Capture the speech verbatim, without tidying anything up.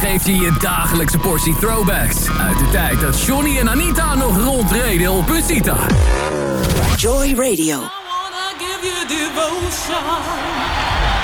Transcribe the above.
geeft je je dagelijkse portie throwbacks. Uit de tijd dat Johnny en Anita nog rondreden op Usita. Joy Radio. I wanna give you devotion.